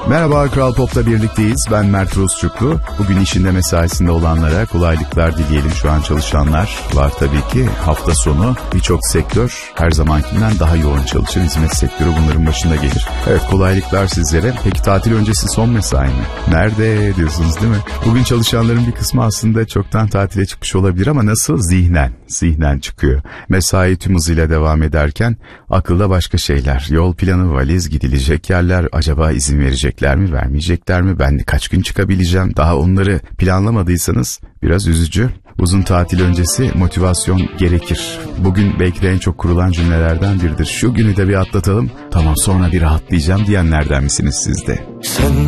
Merhaba, Kral Pop'la birlikteyiz. Ben Mert Rusçuklu. Bugün işinde mesaisinde olanlara kolaylıklar dileyelim. Şu an çalışanlar var tabii ki. Hafta sonu birçok sektör her zamankinden daha yoğun çalışır. Hizmet sektörü bunların başında gelir. Evet, kolaylıklar sizlere. Peki tatil öncesi son mesai mi? Nerede diyorsunuz değil mi? Bugün çalışanların bir kısmı aslında çoktan tatile çıkmış olabilir ama nasıl? Zihnen çıkıyor. Mesai tüm hızıyla devam ederken akılda başka şeyler. Yol planı, valiz, gidilecek yerler. Acaba izin verecekler mi, vermeyecekler mi? Ben kaç gün çıkabileceğim? Daha onları planlamadıysanız biraz üzücü. Uzun tatil öncesi motivasyon gerekir. Bugün belki de en çok kurulan cümlelerden biridir. Şu günü de bir atlatalım, tamam sonra bir rahatlayacağım diyenlerden misiniz siz de?